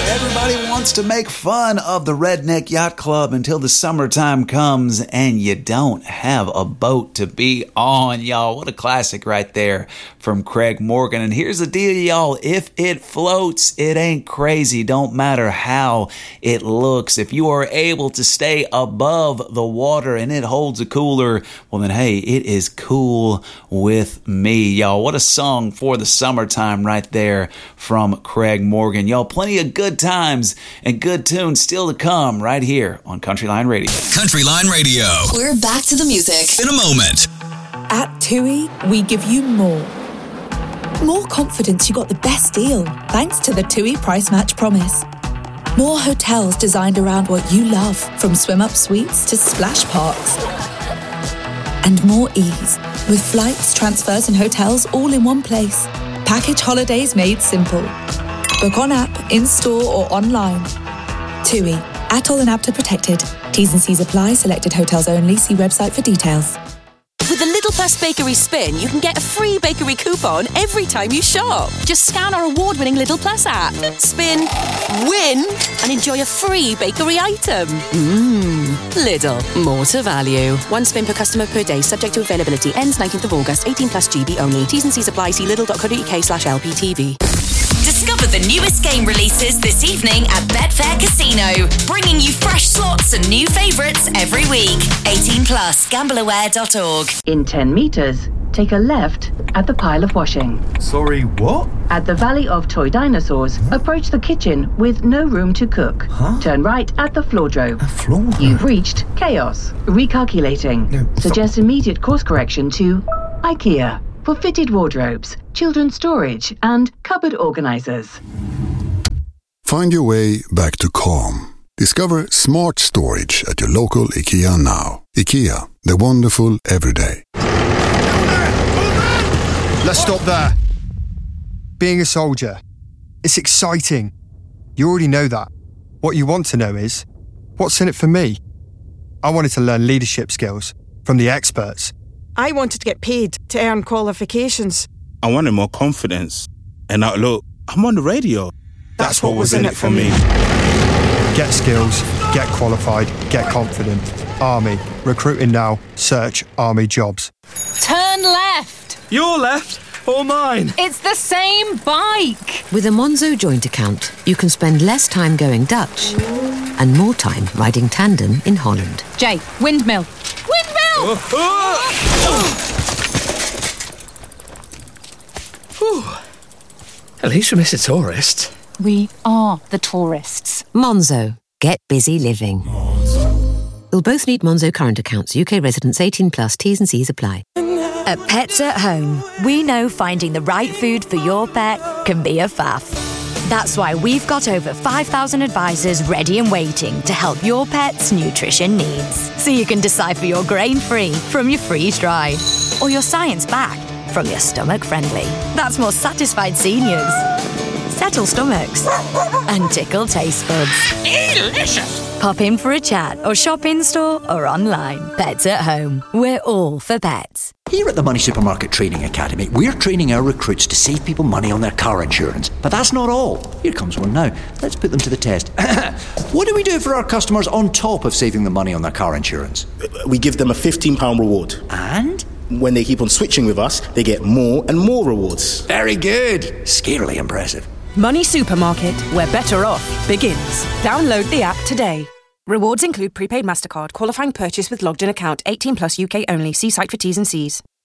Everybody wants to make fun of the Redneck Yacht Club until the summertime comes and you don't have a boat to be on, y'all. What a classic right there from Craig Morgan. And here's the deal, y'all. If it floats, it ain't crazy. Don't matter how it looks. If you are able to stay above the water and it holds a cooler, well then, hey, it is cool with me, y'all. What a song for the summertime right there from Craig Morgan. Y'all, plenty of good times and good tunes still to come right here on Countryline Radio. Countryline Radio. We're back to the music In a moment. At TUI, we give you more. More confidence you got the best deal thanks to the TUI Price Match Promise. More hotels designed around what you love, from swim-up suites to splash parks. And more ease, with flights, transfers and hotels all in one place. Package holidays made simple. Book on app, in-store or online. TUI. ATOL and APTA protected. T's and C's apply. Selected hotels only. See website for details. With a Lidl Plus Bakery Spin, you can get a free bakery coupon every time you shop. Just scan our award-winning Lidl Plus app, spin, win, and enjoy a free bakery item. Lidl, more to value. One spin per customer per day, subject to availability. Ends 19th of August, 18 plus GB only. T's and C's apply. See lidl.co.uk/LPTV. Discover the newest game releases this evening at Betfair Casino, bringing you fresh slots and new favourites every week. 18 plus, gambleaware.org. In 10 metres, take a left at the pile of washing. Sorry, what? At the Valley of Toy Dinosaurs, approach the kitchen with no room to cook. Turn right at the floordrome. A floor? You've reached chaos. Recalculating. No, Suggest immediate course correction to IKEA for fitted wardrobes, children's storage and cupboard organisers. Find your way back to calm. Discover smart storage at your local IKEA now. IKEA, the wonderful everyday. Let's stop there. Being a soldier, it's exciting. You already know that. What you want to know is, what's in it for me? I wanted to learn leadership skills from the experts. I wanted to get paid to earn qualifications. I wanted more confidence. And now, look, I'm on the radio. That's what was in it for me. Get skills, get qualified, get confident. Army. Recruiting now. Search Army jobs. Turn left. Your left or mine? It's the same bike. With a Monzo joint account, you can spend less time going Dutch and more time riding tandem in Holland. Jay, windmill. Windmill! At least we miss a tourist. We are the tourists. Monzo. Get busy living. You'll both need Monzo current accounts. UK residents 18 plus. T's and C's apply. At Pets at Home, we know finding the right food for your pet can be a faff. That's why we've got over 5,000 advisors ready and waiting to help your pet's nutrition needs. So you can decipher your grain-free from your freeze-dry, or your science-backed from your stomach-friendly. That's more satisfied seniors, settle stomachs, and tickle taste buds. Delicious! Pop in for a chat or shop in-store or online. Pets at Home. We're all for pets. Here at the Money Supermarket Training Academy, we're training our recruits to save people money on their car insurance. But that's not all. Here comes one now. Let's put them to the test. What do we do for our customers on top of saving them money on their car insurance? We give them a £15 reward. And? When they keep on switching with us, they get more and more rewards. Very good. Scarily impressive. Money Supermarket, where better off begins. Download the app today. Rewards include prepaid MasterCard, qualifying purchase with logged in account, 18 plus UK only. See site for T's and C's.